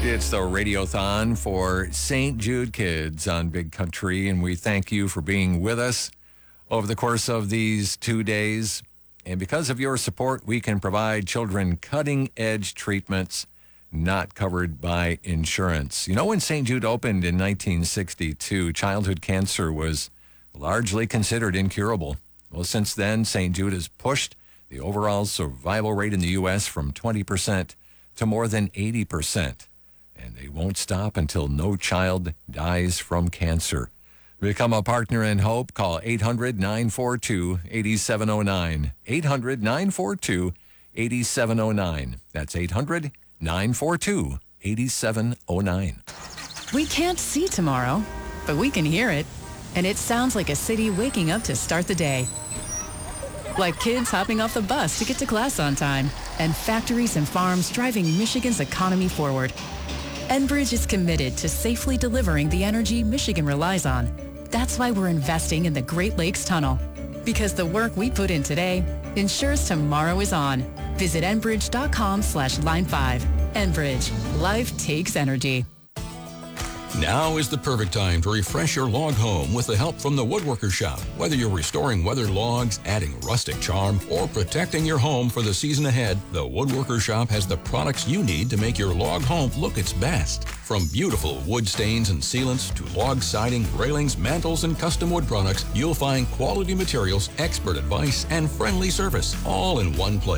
It's the Radiothon for St. Jude Kids on Big Country, and we thank you for being with us over the course of these 2 days. And because of your support, we can provide children cutting-edge treatments not covered by insurance. You know, when St. Jude opened in 1962, childhood cancer was largely considered incurable. Well, since then, St. Jude has pushed the overall survival rate in the U.S. from 20% to more than 80%. And they won't stop until no child dies from cancer. Become a partner in hope. Call 800-942-8709. 800-942-8709. That's 800-942-8709. We can't see tomorrow, but we can hear it. And it sounds like a city waking up to start the day. Like kids hopping off the bus to get to class on time. And factories and farms driving Michigan's economy forward. Enbridge is committed to safely delivering the energy Michigan relies on. That's why we're investing in the Great Lakes Tunnel. Because the work we put in today ensures tomorrow is on. Visit Enbridge.com/line5. Enbridge. Life takes energy. Now is the perfect time to refresh your log home with the help from the Woodworker Shop. Whether you're restoring weathered logs, adding rustic charm, or protecting your home for the season ahead, the Woodworker Shop has the products you need to make your log home look its best. From beautiful wood stains and sealants to log siding, railings, mantles, and custom wood products, you'll find quality materials, expert advice, and friendly service all in one place.